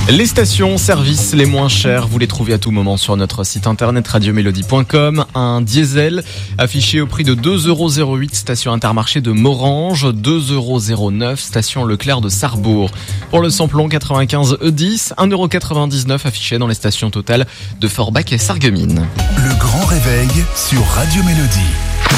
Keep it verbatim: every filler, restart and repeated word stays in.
Les stations-service les moins chères, vous les trouvez à tout moment sur notre site internet radio mélodie point com. Un diesel affiché au prix de deux euros zéro huit, station Intermarché de Morange, deux euros zéro neuf, station Leclerc de Sarrebourg. Pour le samplon quatre-vingt-quinze E dix, un euro quatre-vingt-dix-neuf affiché dans les stations Total de Forbach et Sarreguemines. Le grand réveil sur Radio Mélodie.